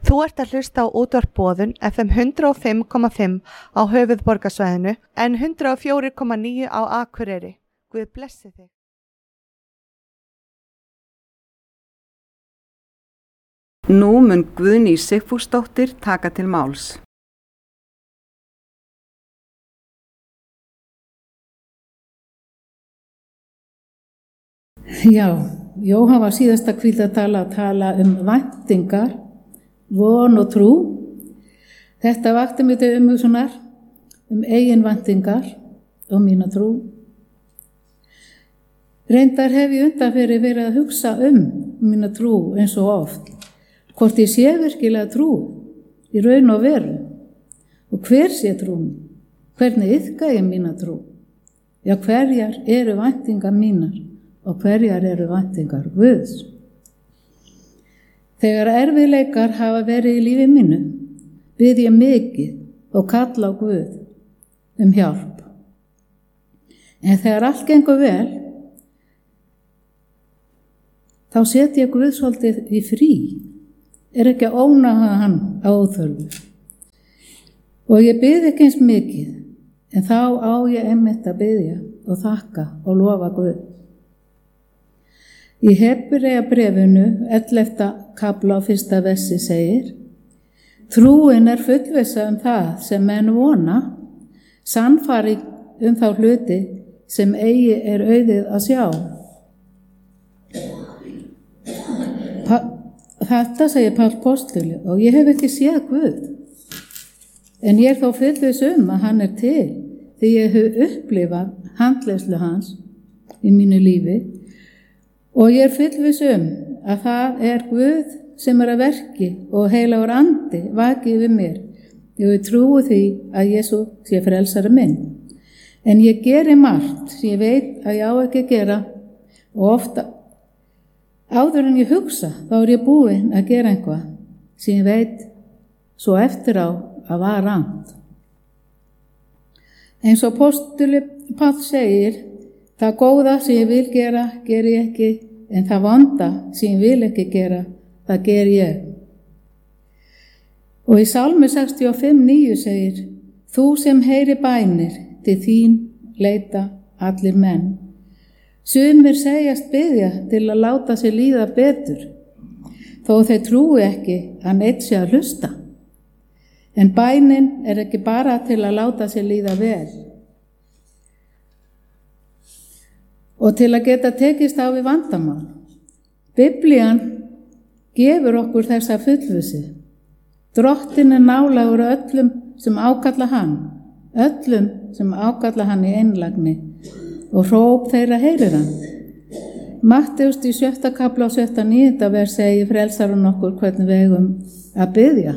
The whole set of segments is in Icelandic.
Þú ert að hlusta á útvarp Boðun FM 105,5 á höfuðborgarsvæðinu en 104,9 á Akureyri. Guð blessi þig. Nú mun Guðný Sigfúsdóttir taka til máls. Já, Jóhann var síðasta hvíld að tala væntingar, von og trú. Þetta vakti mig til umhugsunar eigin væntingar og mína trú. Reyndar hef ég undanfarið verið að hugsa mína trú eins og oft. Hvort ég sé virkilega trú í raun og veru og hver sé trúin, hvernig iðka ég mína trú. Já, hverjar eru væntingar mínar og hverjar eru væntingar Guðs. Þegar erfiðleikar hafa verið í lífi mínu, bið ég mikið og kalla á Guð hjálp. En þegar allt gengur vel, þá set ég Guð svolítið í frí, ekki að ónáða hann á óþörfu. Og ég bið ekki eins mikið, en þá á ég einmitt að biðja og þakka og lofa Guð. Í Hebreabréfinu 11. kafla á 1. versi segir: Trúin fullvissa það sem menn vona, sannfæring þá hluti sem eigi auðið að sjá. Þetta segir Páll postuli og ég hef ekki séð Guð, en ég þó fullviss að hann til, því ég hef upplifað handleiðslu hans í mínu lífi. Og ég fullviss að það Guð sem að verki og heilagur andi vaki yfir mér. Ég trúi því að Jesú sé frelsari minn. En ég geri margt sem ég veit að ég á ekki að gera og ofta áður en ég hugsa þá ég búin að gera eitthvað sem ég veit svo eftir á að var rangt. Eins og postuli Páll segir: Það góða sem ég vil gera, geri ég ekki, en það vonda sem ég vil ekki gera, það geri ég. Og í Sálmi 65:9 segir: Þú sem heyri bænir, til þín leita allir menn. Sumir segjast biðja til að láta sér líða betur, þó þeir trúi ekki að neitt sé að hlusta. En bænin ekki bara til að láta sér líða vel. Og til að geta tekist á við vandamál. Biblían gefur okkur þessa fullvissu. Drottinn nálægur öllum sem ákalla hann í einlægni og hróp þeirra heyrir hann. Matteus í 7. kafla og 9. vers segir frelsarinn okkur hvernig við eigum að biðja.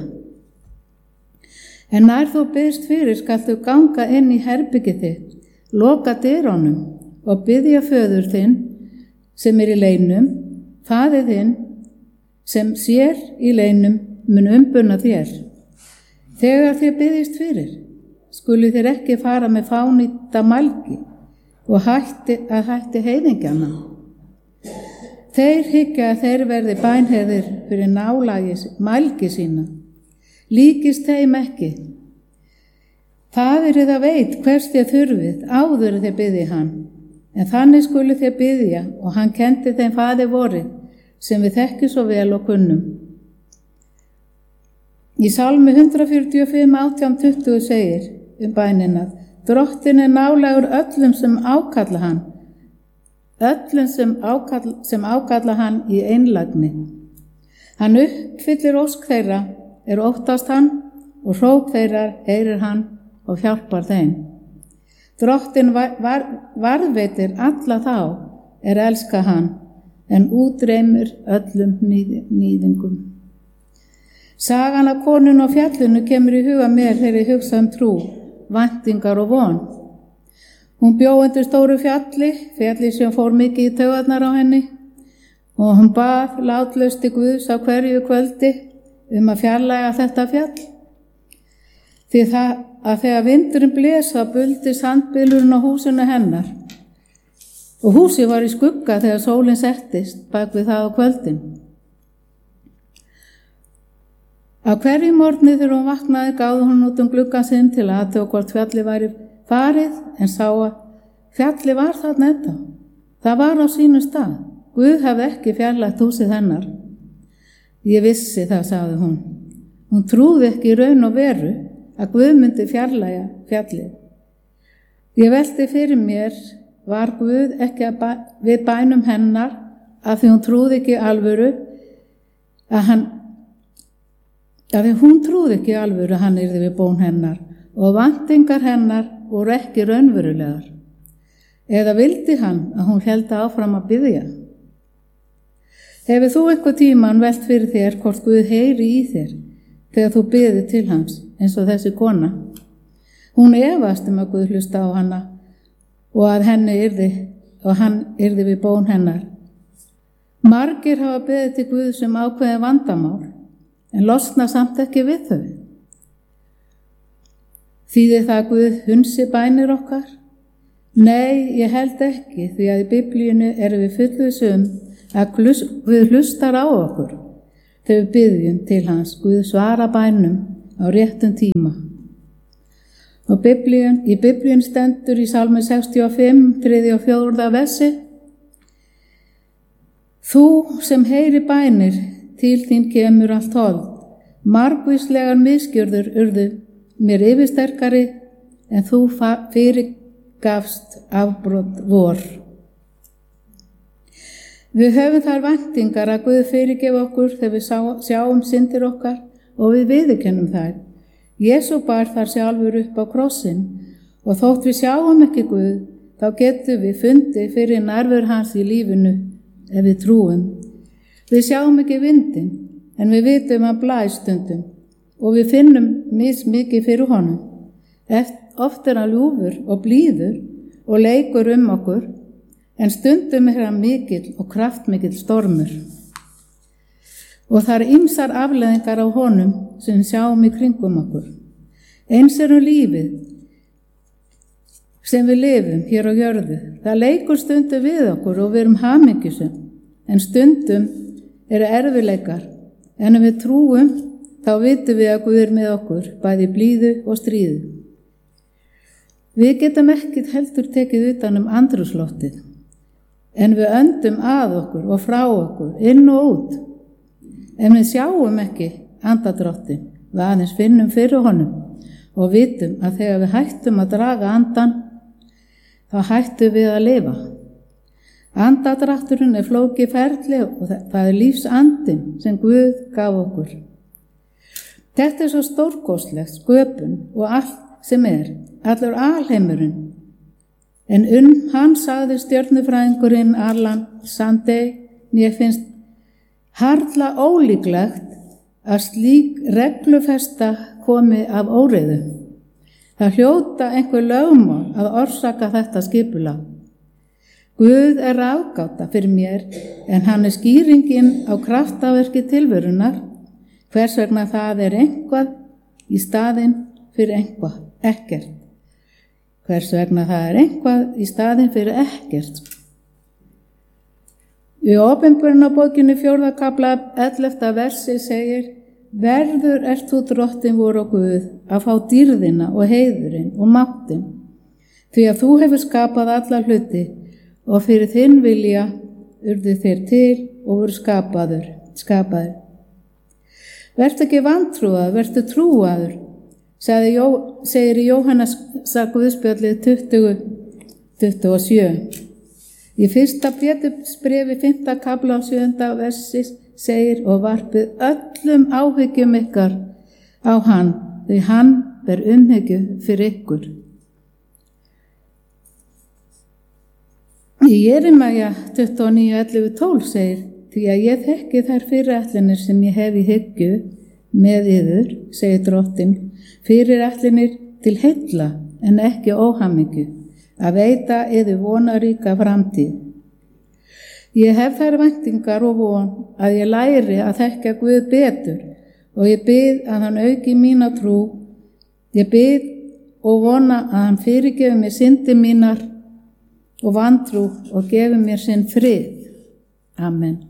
En nær þú biðst fyrir skal þú ganga inn í herbergið þitt, loka dyrunum og biðja föður þinn sem í leynum, faðir þinn sem sér í leynum mun umbuna þér. Þegar þér biðjist fyrir, skulu þér ekki fara með fánýta mælgi og hætti heiðingjana. Þeir hyggja að þeir verði bænheyrðir fyrir mælgi sína. Líkist þeim ekki. Faðir það veit hvers þér þurfið áður þér biðji hann. En þannig skulu þér biðja og hann kendi þeim faðir vorið sem við þekkjum svo vel og kunnum. Í Sálmi 145:18-20 segir bænina: Drottinn nálægur öllum sem ákalla hann, sem ákalla hann í einlægni. Hann uppfyllir ósk þeirra óttast hann og hróp þeirra heyrir hann og hjálpar þeim. Drottinn varðveitir alla þá elska hann, en útreymir öllum níðingum. Sagan af konunni á fjallinu kemur í huga mér þegar ég hugsa trú, væntingar og von. Hún bjó undir stóru fjalli sem fór mikið í taugarnar á henni, og hún bað látlaust til Guðs á hverju kvöldi að fjarlæga þetta fjall. Því að þegar vindurinn blés þá buldi sandbylurinn á húsinu hennar og húsið var í skugga þegar sólin settist bak við það á kvöldin. Á hverju morgni þegar hún vaknaði gáði hún út gluggann sinn til að athuga hvort fjallið væri farið, en sá að fjallið var þarna ennþá. Það var á sínum stað. Guð hafði ekki fjarlægt húsið hennar. Ég vissi það, sagði hún. Hún trúði ekki í raun og veru að Guð myndi fjarlægja fjallið. Ég velti fyrir mér, var Guð ekki við bænum hennar af því hún trúði ekki alvöru hún trúði ekki alvöru að hann yrði við bón hennar og væntingar hennar voru ekki raunverulegar. Eða vildi hann að hún héldi áfram að biðja? Hefur þú eitthvað tíman velt fyrir þér hvort Guð heyri í þér þegar þú biðir til hans eins og þessi kona? Hún efast að Guð hlusta á hana og að hann yrði við bón hennar. Margir hafa beðið til Guð sem ákveði vandamál en losna samt ekki við þau. Þýðir það að Guð hunsi bænir okkar? Nei, ég held ekki, því að í Biblíunni erum við fullviss að Guð hlustar á okkur þegar við biðjum til hans. Guð svara bænum á réttum tíma. Og í Biblíun stendur í Salmi 65, 3. og 4. versi: Þú sem heyri bænir, til þín kemur allt hold. Margvíslegar misgjörður urðu mér yfirsterkari, en þú fyrirgafst afbrot vor. Við höfum þær væntingar að Guð fyrirgefi okkur þegar við sjáum syndir okkar og við viðurkennum þær. Jesú bar þar sjálfur upp á krossinn og þótt við sjáum ekki Guð, þá getum við fundið fyrir nærveru hans í lífinu ef við trúum. Við sjáum ekki vindinn, en við vitum að blæs stundum og við finnum mismikið fyrir honum. Oft hann ljúfur og blíður og leikur okkur, en stundum hann mikill og kraftmikill stormur. Og það ýmsar afleiðingar á honum sem sjáum í kringum okkur. Eins lífið sem við lifum hér á jörðu. Það leikur stundum við okkur og við erum hamingjusum, en stundum eru erfiðleikar, en ef við trúum, þá vitum við að Guð með okkur, bæði blíðu og stríðu. Við getum ekkert heldur tekið utan andrúmsloftið, en við öndum að okkur og frá okkur, inn og út. En við sjáum ekki andadráttinn, við aðeins finnum fyrir honum og vitum að þegar við hættum að draga andan, þá hættum við að lifa. Andadrátturinn flókið ferli og það lífsandinn sem Guð gaf okkur. Þetta svo stórkostlegt sköpun og allt sem allur alheimurinn. En hann sagði stjörnufræðingurinn Alan Sandey: Mér finnst harla ólíklegt að slík reglufesta komi af óreiðu. Það hljóta einhver lögmál að orsaka þetta skipulag. Guð ráðgáta fyrir mér, en hann skýringin á kraftaverki tilverunar, hvers vegna það eitthvað í staðinn fyrir ekkert. Hvers vegna það eitthvað í staðinn fyrir ekkert. Í Opinberunarbókinni 4. kafla 11. versi segir: Verður þú drottin vor og Guð að fá dýrðina og heiðurinn og máttinn, því að þú hefur skapað alla hluti og fyrir þinn vilja urðu þeir til og voru skapaðir. Vertu ekki vantrúaður, vertu trúaður, segir í Jóhannesar Guðspjallið 20:27. Í 1. Pétursbréfi 5. kafla 7. versi segir: Og varpið öllum áhyggjum ykkar á hann, því hann ber umhyggju fyrir ykkur. Í Jeremíja 29:11-12 segir: Því að ég þekki þær fyrirætlanir sem ég hef í hyggju með yður, segir drottinn, fyrirætlanir til heilla en ekki óhamingju, að veita yður vonaríka framtíð. Ég hef þær væntingar og von að ég læri að þekkja Guð betur og ég bið að hann auki mína trú. Ég bið og vona að hann fyrirgefi mér syndir mínar og vantrú og gefi mér sinn frið. Amen.